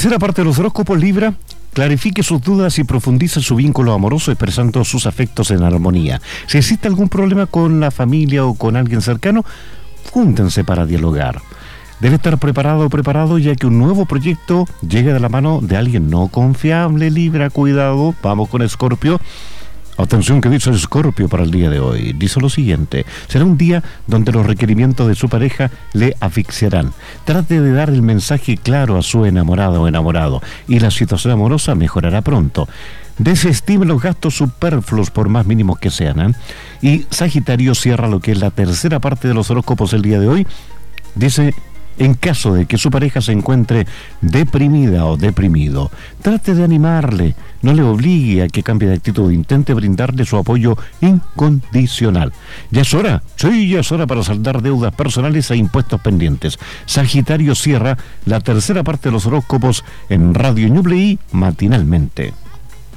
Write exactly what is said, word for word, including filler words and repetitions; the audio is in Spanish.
Tercera parte de los horóscopos. Libra, clarifique sus dudas y profundice su vínculo amoroso expresando sus afectos en armonía. Si existe algún problema con la familia o con alguien cercano, júntense para dialogar. Debe estar preparado o preparado ya que un nuevo proyecto llega de la mano de alguien no confiable. Libra, cuidado. Vamos con Escorpio. Atención, que dice Escorpio para el día de hoy. Dice lo siguiente: será un día donde los requerimientos de su pareja le asfixiarán. Trate de dar el mensaje claro a su enamorada o enamorado y la situación amorosa mejorará pronto. Desestime los gastos superfluos por más mínimos que sean, ¿eh? Y Sagitario cierra lo que es la tercera parte de los horóscopos el día de hoy. Dice: en caso de que su pareja se encuentre deprimida o deprimido, trate de animarle, no le obligue a que cambie de actitud, intente brindarle su apoyo incondicional. ¿Ya es hora? Sí, ya es hora para saldar deudas personales e impuestos pendientes. Sagitario cierra la tercera parte de los horóscopos en Radio Ñuble y matinalmente.